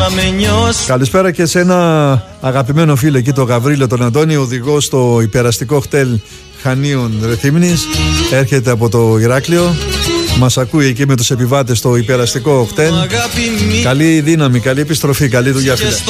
Καλησπέρα και σε ένα αγαπημένο φίλο εκεί, το Γαβρίλο τον Αντώνη, οδηγό στο υπεραστικό χτέλ Χανίων Ρεθύμνης. Έρχεται από το Ηράκλειο. Μας ακούει εκεί με τους επιβάτες στο υπεραστικό χτέλ. Καλή δύναμη, καλή επιστροφή, καλή δουλειά, φίλε.